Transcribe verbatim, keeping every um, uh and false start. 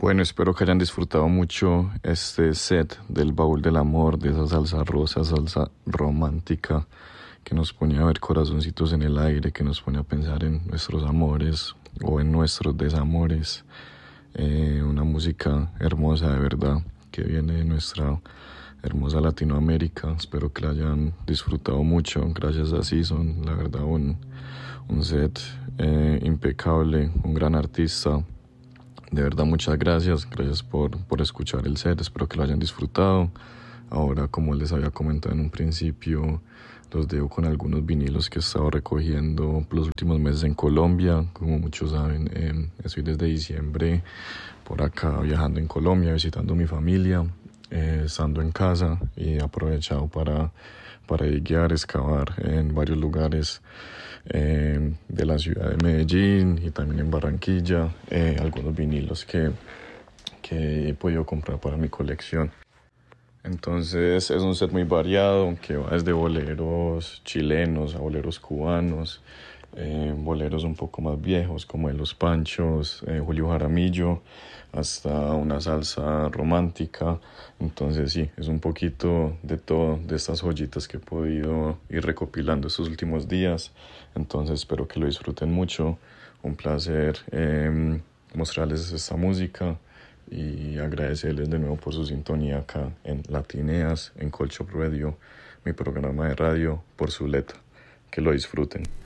Bueno, espero que hayan disfrutado mucho este set del Baúl del Amor, de esa salsa rosa, salsa romántica que nos pone a ver corazoncitos en el aire, que nos pone a pensar en nuestros amores o en nuestros desamores. Eh, una música hermosa de verdad que viene de nuestra hermosa Latinoamérica. Espero que la hayan disfrutado mucho. Gracias a Season, la verdad un, un set eh, impecable, un gran artista. De verdad, muchas gracias. Gracias por, por escuchar el set. Espero que lo hayan disfrutado. Ahora, como les había comentado en un principio, los dejo con algunos vinilos que he estado recogiendo por los últimos meses en Colombia. Como muchos saben, eh, estoy desde diciembre por acá viajando en Colombia, visitando a mi familia, eh, estando en casa, y he aprovechado para, para guiar, excavar en varios lugares eh, de la ciudad de Medellín y también en Barranquilla, eh, algunos vinilos que, que he podido comprar para mi colección. Entonces es un set muy variado que va desde boleros chilenos a boleros cubanos, eh, boleros un poco más viejos como de Los Panchos, eh, Julio Jaramillo, hasta una salsa romántica. Entonces sí, es un poquito de todo, de estas joyitas que he podido ir recopilando estos últimos días. Entonces espero que lo disfruten mucho. Un placer eh, mostrarles esta música y agradecerles de nuevo por su sintonía acá en Latineas, en Colchop Radio, mi programa de radio, por su letra. Que lo disfruten.